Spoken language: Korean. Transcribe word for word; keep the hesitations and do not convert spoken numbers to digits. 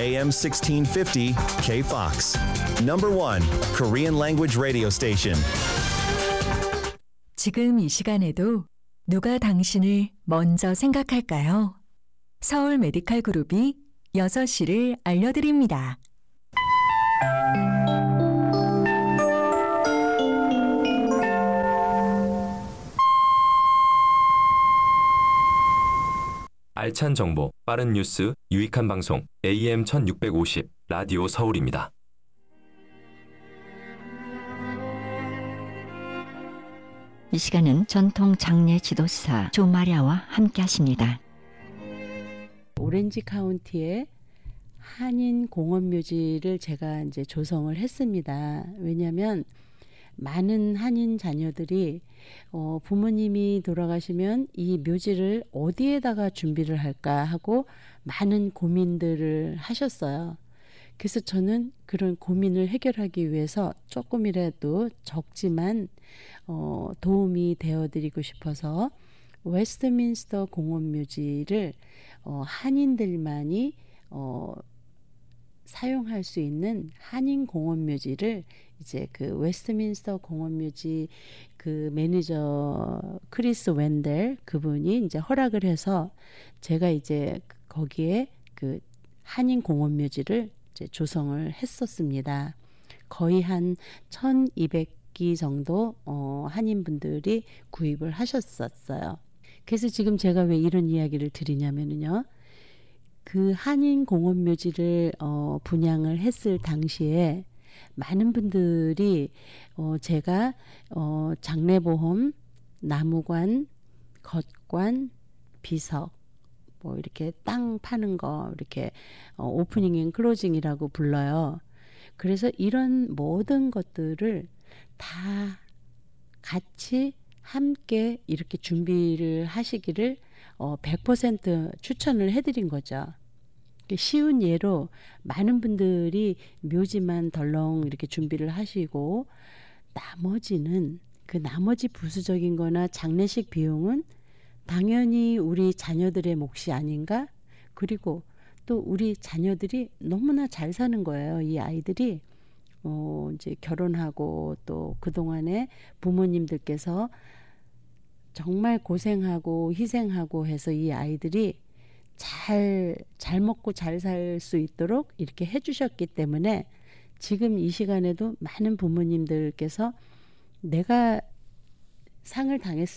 에이엠 sixteen fifty K-Fox. Number one Korean language radio station. 지금 이 시간에도 누가 당신을 먼저 생각할까요? 서울 메디칼 그룹이 여섯 시를 알려드립니다. 알찬 정보, 빠른 뉴스, 유익한 방송 에이엠 천육백오십 라디오 서울입니다. 이 시간은 전통 장례 지도사 조마리아와 함께 하십니다. 오렌지 카운티에 한인 공원묘지를 제가 이제 조성을 했습니다. 왜냐하면 많은 한인 자녀들이 어, 부모님이 돌아가시면 이 묘지를 어디에다가 준비를 할까 하고 많은 고민들을 하셨어요. 그래서 저는 그런 고민을 해결하기 위해서 조금이라도 적지만 어, 도움이 되어드리고 싶어서 웨스트민스터 공원묘지를 어, 한인들만이 어, 사용할 수 있는 한인 공원묘지를 이제 그 웨스트민스터 공원묘지 그 매니저 크리스 웬델 그분이 이제 허락을 해서 제가 이제 거기에 그 한인 공원묘지를 이제 조성을 했었습니다. 거의 한 천이백 기 정도 어, 한인분들이 구입을 하셨었어요. 그래서 지금 제가 왜 이런 이야기를 드리냐면요. 그 한인 공원묘지를 어, 분양을 했을 당시에 많은 분들이 어, 제가 어, 장례보험, 나무관, 겉관, 비석 뭐 이렇게 땅 파는 거 이렇게 어, 오프닝 앤 클로징이라고 불러요. 그래서 이런 모든 것들을 다 같이 함께 이렇게 준비를 하시기를 어, 백 퍼센트 추천을 해드린 거죠. 쉬운 예로 많은 분들이 묘지만 덜렁 이렇게 준비를 하시고 나머지는 그 나머지 부수적인 거나 장례식 비용은 당연히 우리 자녀들의 몫이 아닌가? 그리고 또 우리 자녀들이 너무나 잘 사는 거예요. 이 아이들이 어, 이제 결혼하고 또 그동안에 부모님들께서 정말 고생하고 희생하고 해서 이 아이들이 잘, 잘 먹고 잘 살 수 있도록 이렇게 해주셨기 때문에 지금 이 시간에도 많은 부모님들께서 내가 상을 당했을